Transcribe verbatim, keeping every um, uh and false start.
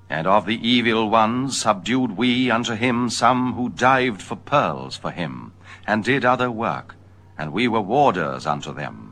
And of the evil ones subdued we unto him some who dived for pearls for him, and did other work, and we were warders unto them.